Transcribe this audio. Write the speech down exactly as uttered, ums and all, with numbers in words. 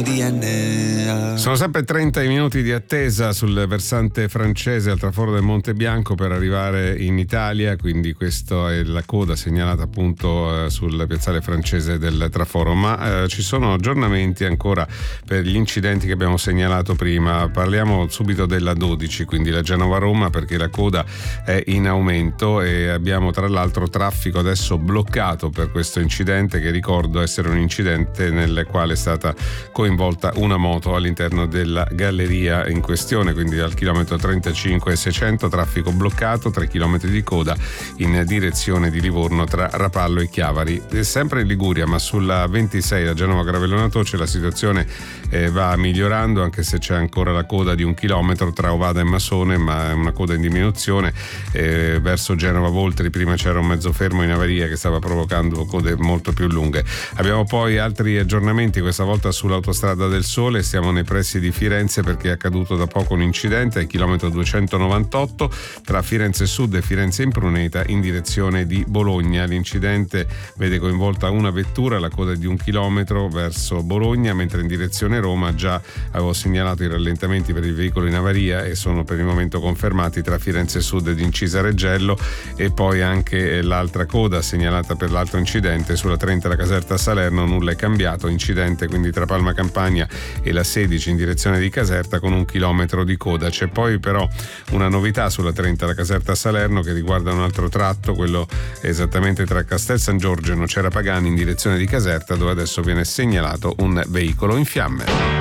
Sono sempre trenta minuti di attesa sul versante francese al traforo del Monte Bianco per arrivare in Italia, quindi questa è la coda segnalata appunto eh, sul piazzale francese del traforo, ma eh, ci sono aggiornamenti ancora per gli incidenti che abbiamo segnalato prima. Parliamo subito della dodici, quindi la Genova-Roma, perché la coda è in aumento e abbiamo tra l'altro traffico adesso bloccato per questo incidente, che ricordo essere un incidente nel quale è stata coinvolta una moto all'interno della galleria in questione, quindi al chilometro trentacinque e seicento traffico bloccato, tre chilometri di coda in direzione di Livorno tra Rapallo e Chiavari. E sempre in Liguria, ma sulla ventisei da Genova Gravellona Toce la situazione eh, va migliorando, anche se c'è ancora la coda di un chilometro tra Ovada e Masone, ma è una coda in diminuzione. Eh, verso Genova Voltri prima c'era un mezzo fermo in avaria che stava provocando code molto più lunghe. Abbiamo poi altri aggiornamenti, questa volta sull'autostrada del Sole. Siamo nei pressi di Firenze perché è accaduto da poco un incidente al chilometro duecentonovantotto tra Firenze Sud e Firenze Impruneta in direzione di Bologna. L'incidente vede coinvolta una vettura, la coda è di un chilometro verso Bologna, mentre in direzione Roma già avevo segnalato i rallentamenti per il veicolo in avaria e sono per il momento confermati tra Firenze Sud ed Incisa Reggello, e poi anche l'altra coda segnalata per l'altro incidente sulla trenta la Caserta Salerno. Nulla è cambiato, incidente quindi tra Palma Campania e la sedici in direzione di Caserta con un chilometro di coda. C'è poi però una novità sulla trenta la Caserta Salerno che riguarda un altro tratto, quello esattamente tra Castel San Giorgio e Nocera Pagani in direzione di Caserta, dove adesso viene segnalato un veicolo in fiamme.